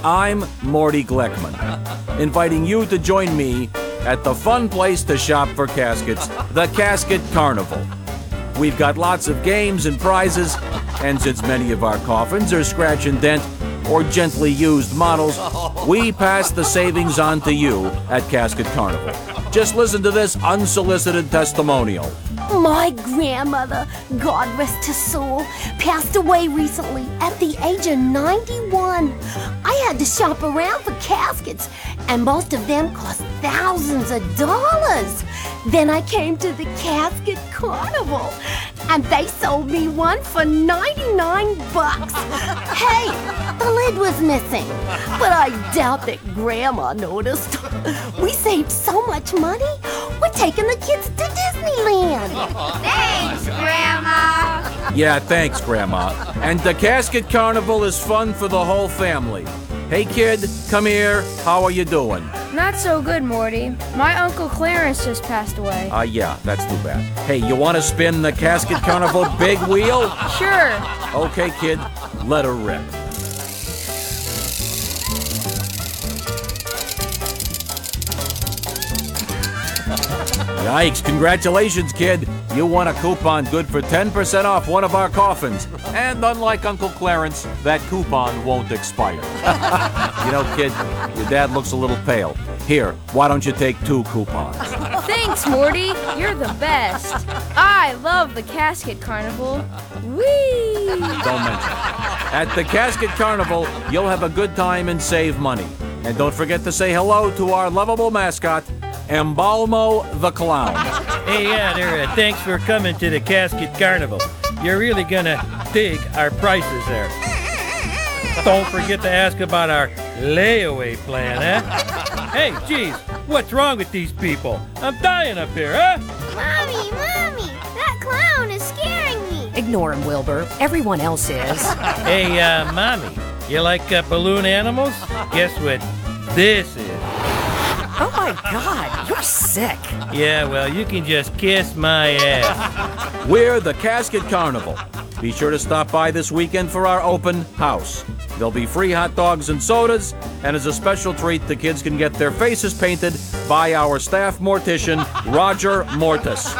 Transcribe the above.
I'm Morty Gleckman, inviting you to join me at the fun place to shop for caskets, the Casket Carnival. We've got lots of games and prizes, and since many of our coffins are scratch and dent or gently used models, we pass the savings on to you at Casket Carnival. Just listen to this unsolicited testimonial. My grandmother, God rest her soul, passed away recently at the age of 91. I had to shop around for caskets, and most of them cost thousands of dollars. Then I came to the Casket Carnival, and they sold me one for 99 bucks. Hey, the lid was missing, but I doubt that Grandma noticed. We saved so much money, we're taking the kids to Disneyland. Thanks, Grandma. Yeah, thanks, Grandma. And the Casket Carnival is fun for the whole family. Hey, kid, come here. How are you doing? Not so good, Morty. My Uncle Clarence just passed away. Yeah, that's too bad. Hey, you want to spin the Casket Carnival big wheel? Sure. Okay, kid, let her rip. Yikes, congratulations, kid. You won a coupon good for 10% off one of our coffins. And unlike Uncle Clarence, that coupon won't expire. You know, kid, your dad looks a little pale. Here, why don't you take 2 coupons? Thanks, Morty. You're the best. I love the Casket Carnival. Whee! Don't mention it. At the Casket Carnival, you'll have a good time and save money. And don't forget to say hello to our lovable mascot, Embalmo the Clown. Hey, yeah, there. Thanks for coming to the Casket Carnival. You're really gonna dig our prices there. Don't forget to ask about our layaway plan, huh? Hey, geez, what's wrong with these people? I'm dying up here, huh? Mommy, that clown is scaring me. Ignore him, Wilbur. Everyone else is. Hey, Mommy, you like balloon animals? Guess what this is? Oh my God, you're sick. Yeah, well, you can just kiss my ass. We're the Casket Carnival. Be sure to stop by this weekend for our open house. There'll be free hot dogs and sodas, and as a special treat, the kids can get their faces painted by our staff mortician, Roger Mortis.